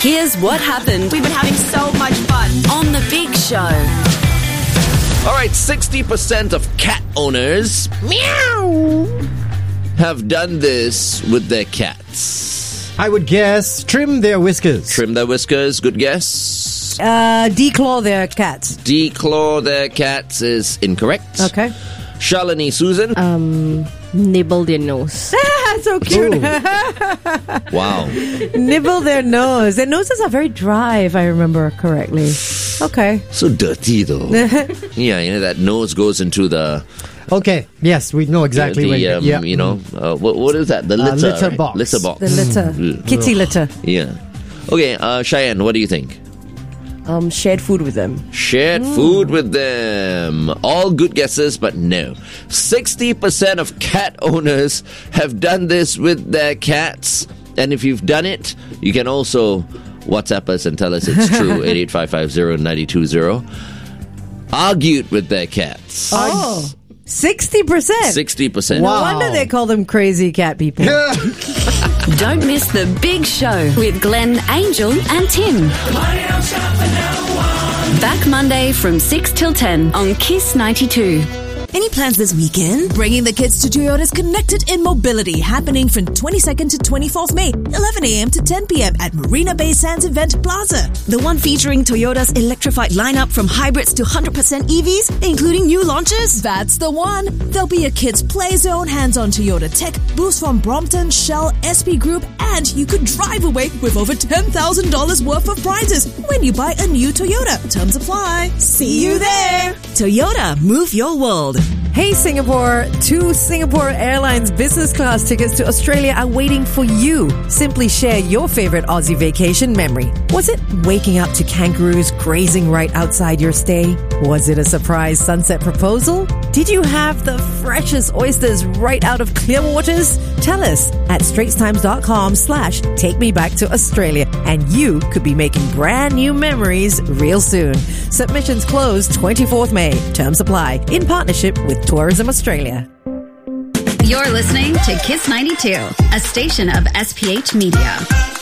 Here's what happened. We've been having so much fun on The Big Show. All right, 60% of cat owners have done this with their cats. I would guess trim their whiskers. Trim their whiskers, good guess. Declaw their cats. Declaw their cats is incorrect. Okay. Shalini, Susan? Nibble their nose. So cute. Wow. Nibble their nose. Their noses are very dry, if I remember correctly. Okay. So dirty, though. Yeah, you know, that nose goes into the... Okay, yes, we know exactly where you know, what is that? The litter, litter right? box. Litter box. The litter. Kitty litter. Yeah. Okay, Cheyenne, what do you think? Shared food with them. Shared food with them. All good guesses, but no. 60% of cat owners have done this with their cats. And if you've done it, you can also WhatsApp us and tell us it's true. 88550-920. Argued with their cats. Oh, 60%. 60%. No wonder they call them crazy cat people. Don't miss The Big Show with Glenn, Angel and Tim. Back Monday from 6 till 10 on Kiss 92. Any plans this weekend? Bringing the kids to Toyota's Connected in Mobility, happening from 22nd to 24th May, 11 a.m. to 10 p.m. at Marina Bay Sands Event Plaza. The one featuring Toyota's electrified lineup from hybrids to 100% EVs, including new launches? That's the one. There'll be a kids' play zone, hands-on Toyota tech, booths from Brompton, Shell, SP Group, and you could drive away with over $10,000 worth of prizes when you buy a new Toyota. Terms apply. See you there. Toyota, move your world. Hey Singapore, 2 Singapore Airlines business class tickets to Australia are waiting for you. Simply share your favorite Aussie vacation memory. Was it waking up to kangaroos grazing right outside your stay? Was it a surprise sunset proposal? Did you have the freshest oysters right out of Clearwaters? Tell us at straitstimes.com/takemebacktoaustralia and you could be making brand new memories real soon. Submissions close 24th May. Terms apply. In partnership with Tourism Australia. You're listening to Kiss 92, a station of SPH Media.